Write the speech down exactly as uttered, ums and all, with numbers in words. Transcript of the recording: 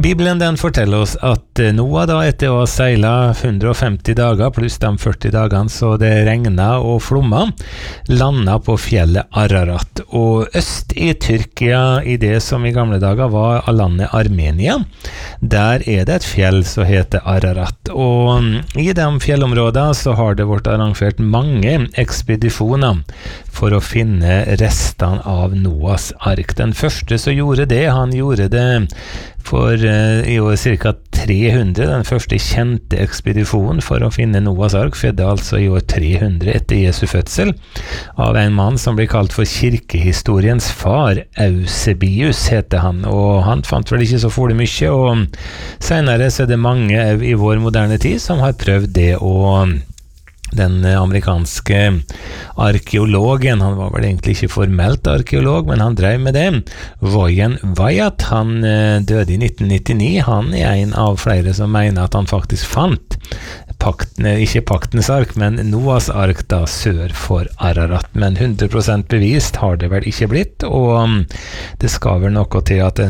Bibelen den forteller oss at Noah da etter å ha seilet hundre og femti dager pluss de førti dagene så det regnet og flomma, landet på fjellet Ararat. Og øst i Tyrkia, i det som i gamle dager var landet Armenia, der er det et fjell som heter Ararat. Og i de fjellområdene så har det vært arrangert mange ekspedisjoner for å finne restene av Noahs ark. Den første som gjorde det, han gjorde det for uh, i år cirka tre hundre, den første kjente ekspedisjonen for å finne Noahs ark, fødde altså i år tre hundre etter Jesu fødsel, av en mann som blir kalt for kirkehistoriens far, Eusebius heter han, og han fant vel ikke så fole mye, og senere så er det mange i vår moderne tid som har prøvd det å den amerikanske arkeologen, han var vel egentlig ikke formelt arkeolog, men han drev med det, Woyen Wyatt, han døde i nitten nittini, han er en av flere som mener at han faktisk fant pakten, ikke paktens ark, men Noahs ark da sør for Ararat, men hundre prosent bevist har det vel ikke blitt, og det skal vel noe til at